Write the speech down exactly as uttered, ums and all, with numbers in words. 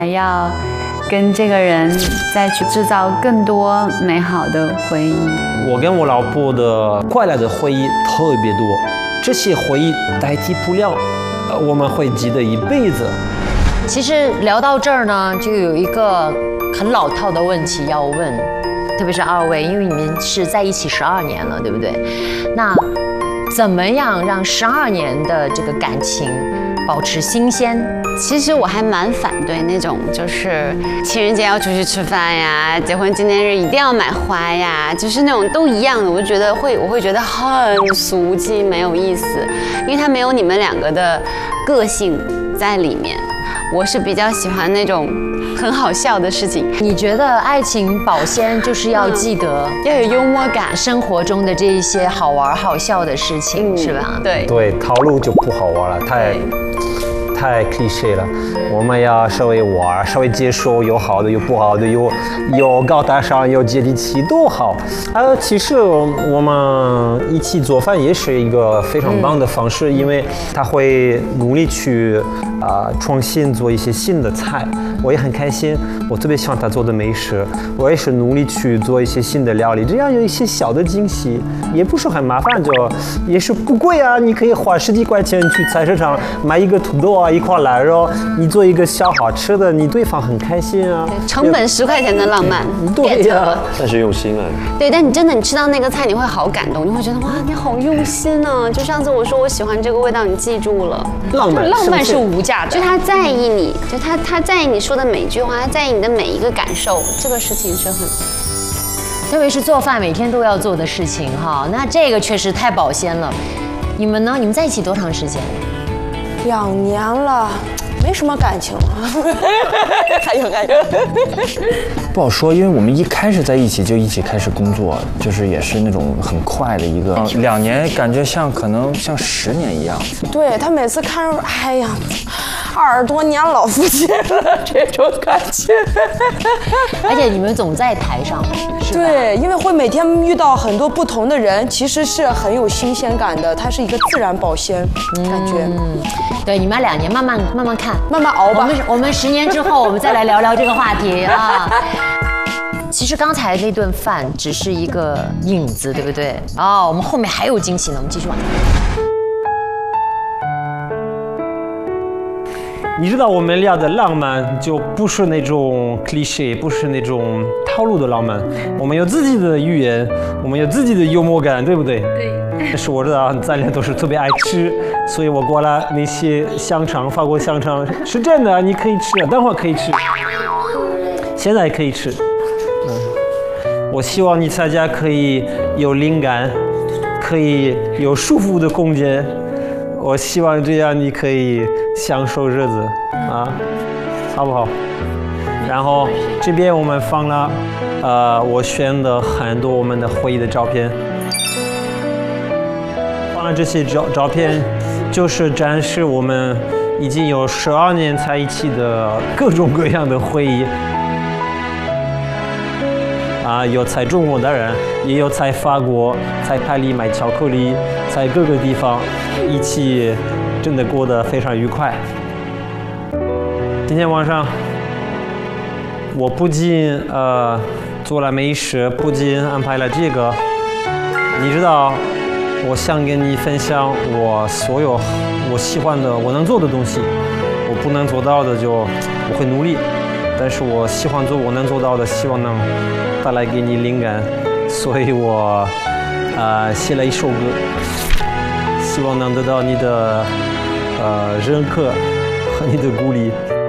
还要跟这个人再去制造更多美好的回忆。 我跟我老婆的快乐的回忆特别多，这些回忆代替不了，呃，我们会记得一辈子。 其实聊到这儿呢，就有一个很老套的问题要问，特别是二位，因为你们是在一起十二年了，对不对？那怎么样让十二年的这个感情保持新鲜？ 其实我还蛮反对那种，就是情人节要出去吃饭呀，结婚纪念日一定要买花呀，就是那种都一样的，我就觉得会，我会觉得很俗气，没有意思，因为它没有你们两个的个性在里面。我是比较喜欢那种很好笑的事情。 你觉得爱情保鲜就是要记得、 嗯、要有幽默感， 生活中的这一些好玩好笑的事情，嗯、是吧？ 对对，套路就不好玩了，太太 cliché 了。我们要稍微玩，稍微接受，有好的有不好的，有有高大上，有接地气都好。呃，其实我们一起做饭也是一个非常棒的方式，嗯、因为它会努力去啊、呃、创新做一些新的菜，我也很开心。我特别喜欢他做的美食，我也是努力去做一些新的料理，这样有一些小的惊喜，也不是很麻烦，就也是不贵啊。你可以花十几块钱去菜市场买一个土豆啊，一块腊肉，你做一个小好吃的，你对方很开心啊。 成本十块钱的浪漫， 对呀、啊， 但是用心啊。 对，但你真的你吃到那个菜，你会好感动，你会觉得哇，你好用心啊！就上次我说我喜欢这个味道，你记住了。 浪漫， 浪漫是无价的， 就他在意你，就他他在意你说的每一句话，他在意你的每一个感受，这个事情是很。 特别是做饭每天都要做的事情哈，那这个确实太保鲜了。你们呢？你们在一起多长时间？ 两年了，没什么感情了。还有还有， 不好说，因为我们一开始在一起就一起开始工作，就是也是那种很快的一个，两年感觉像可能像十年一样。 对他每次看着，哎呀，二十多年老夫妻了，这种感觉。 而且你们总在台上，是吧？ 对，因为会每天遇到很多不同的人，其实是很有新鲜感的，它是一个自然保鲜感觉。 嗯，对，你们两年慢慢慢慢看， 慢慢熬吧。 我们我们十年之后，我们再来聊聊这个话题啊。其实刚才那顿饭只是一个影子，对不对？哦，我们后面还有惊喜呢，我们继续往下。 你知道我们聊的浪漫就不是那种 cliché， 不是那种套路的浪漫。我们有自己的语言，我们有自己的幽默感，对不对？对。但是我知道咱俩都是特别爱吃，所以我过来那些香肠，法国香肠是真的，你可以吃，待会儿可以吃，现在可以吃。嗯，我希望你在家可以有灵感，可以有舒服的空间。我希望这样你可以享受日子啊，好不好？然后这边我们放了，呃，我选的很多我们的回忆的照片，放了这些照照片，就是展示我们已经有十二年在一起的各种各样的回忆。啊，有在中国的人，也有在法国，在巴黎买巧克力，在各个地方一起，真的过得非常愉快。今天晚上，我不仅呃做了美食，不仅安排了这个，你知道，我想跟你分享我所有我喜欢的、我能做的东西，我不能做到的就我会努力。但是我喜欢做我能做到的，希望能带来给你灵感，所以我呃写了一首歌，希望能得到你的呃认可和你的鼓励。